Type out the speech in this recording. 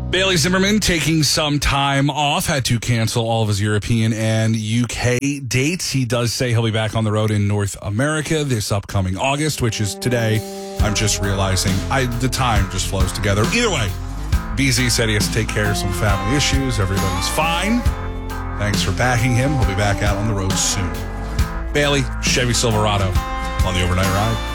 Bailey Zimmerman taking some time off, had to cancel all of his European and UK dates. He does say he'll be back on the road in North America this upcoming August, which is today. I'm just realizing the time just flows together. Either way, BZ said he has to take care of some family issues. Everybody's fine. Thanks for backing him. He'll be back out on the road soon. Bailey, Chevy Silverado on the Overnight Ride.